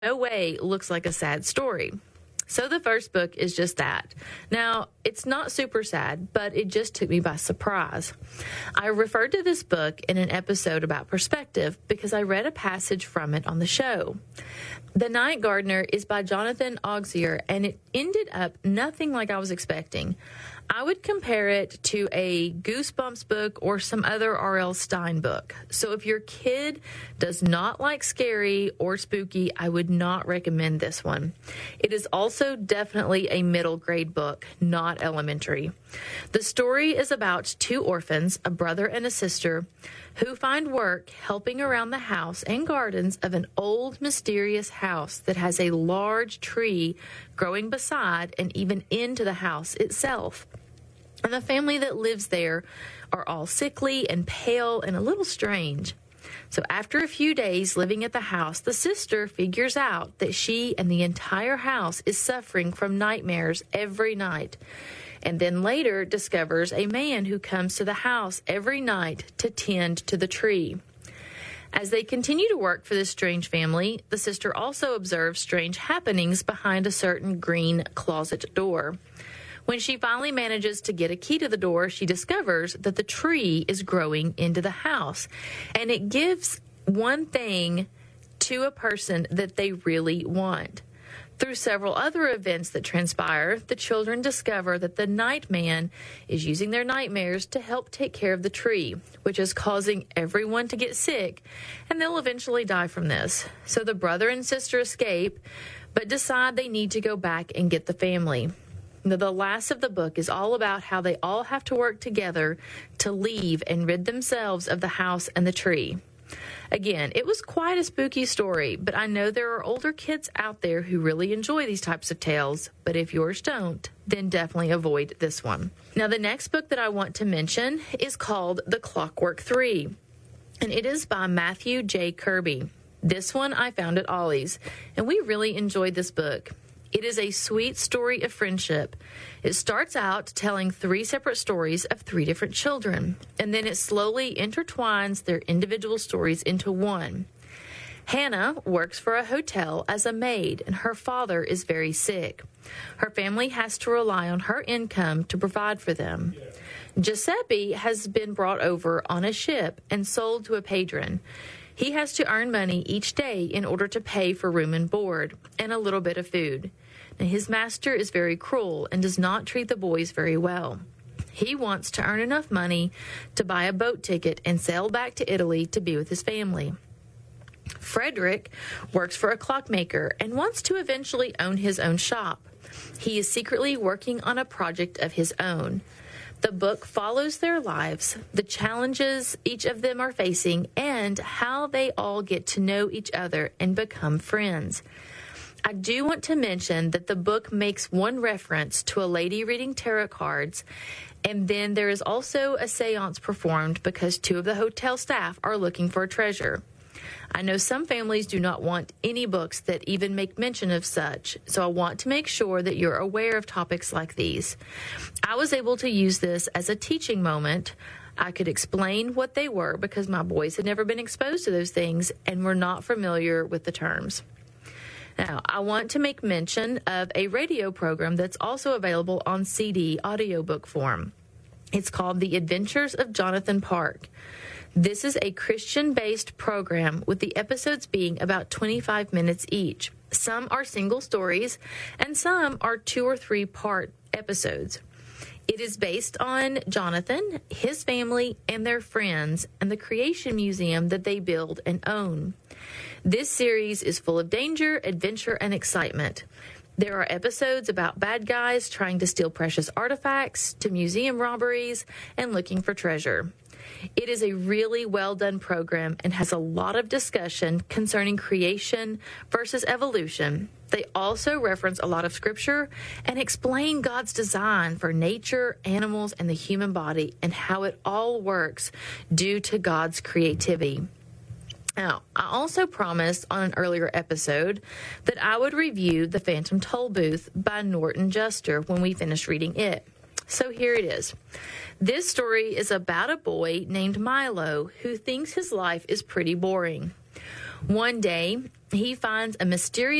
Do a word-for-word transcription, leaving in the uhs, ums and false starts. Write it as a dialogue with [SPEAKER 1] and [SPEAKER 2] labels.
[SPEAKER 1] no way looks like a sad story. So the first book is just that. Now, it's not super sad, but it just took me by surprise. I referred to this book in an episode about perspective because I read a passage from it on the show. The Night Gardener is by Jonathan Auxier, and it ended up nothing like I was expecting. I would compare it to a Goosebumps book or some other R L. Stine book. So if your kid does not like scary or spooky, I would not recommend this one. It is also definitely a middle grade book, not elementary. The story is about two orphans, a brother and a sister, who find work helping around the house and gardens of an old, mysterious house that has a large tree growing beside and even into the house itself. And the family that lives there are all sickly and pale and a little strange. So after a few days living at the house, the sister figures out that she and the entire house is suffering from nightmares every night. And then later discovers a man who comes to the house every night to tend to the tree. As they continue to work for this strange family, the sister also observes strange happenings behind a certain green closet door. When she finally manages to get a key to the door, she discovers that the tree is growing into the house. And it gives one thing to a person that they really want. Through several other events that transpire, the children discover that the night man is using their nightmares to help take care of the tree, which is causing everyone to get sick, and they'll eventually die from this. So the brother and sister escape, but decide they need to go back and get the family. Now, the last of the book is all about how they all have to work together to leave and rid themselves of the house and the tree. Again, it was quite a spooky story, but I know there are older kids out there who really enjoy these types of tales, but if yours don't, then definitely avoid this one. Now, the next book that I want to mention is called The Clockwork Three, and it is by Matthew J. Kirby. This one I found at Ollie's, and we really enjoyed this book. It is a sweet story of friendship. It starts out telling three separate stories of three different children, and then it slowly intertwines their individual stories into one. Hannah works for a hotel as a maid, and her father is very sick. Her family has to rely on her income to provide for them. Giuseppe has been brought over on a ship and sold to a patron. He has to earn money each day in order to pay for room and board and a little bit of food. Now, his master is very cruel and does not treat the boys very well. He wants to earn enough money to buy a boat ticket and sail back to Italy to be with his family. Frederick works for a clockmaker and wants to eventually own his own shop. He is secretly working on a project of his own. The book follows their lives, the challenges each of them are facing, and how they all get to know each other and become friends. I do want to mention that the book makes one reference to a lady reading tarot cards, and then there is also a seance performed because two of the hotel staff are looking for a treasure. I know some families do not want any books that even make mention of such, so I want to make sure that you're aware of topics like these. I was able to use this as a teaching moment. I could explain what they were because my boys had never been exposed to those things and were not familiar with the terms. Now, I want to make mention of a radio program that's also available on C D audiobook form. It's called The Adventures of Jonathan Park. This is a Christian-based program with the episodes being about twenty-five minutes each. Some are single stories, and some are two or three part episodes. It is based on Jonathan, his family, and their friends, and the creation museum that they build and own. This series is full of danger, adventure, and excitement. There are episodes about bad guys trying to steal precious artifacts, to museum robberies, and looking for treasure. It is a really well-done program and has a lot of discussion concerning creation versus evolution. They also reference a lot of scripture and explain God's design for nature, animals, and the human body and how it all works due to God's creativity. Now, I also promised on an earlier episode that I would review The Phantom Toll Booth by Norton Juster when we finish reading it. So here it is. This story is about a boy named Milo who thinks his life is pretty boring. One day, he finds a mysterious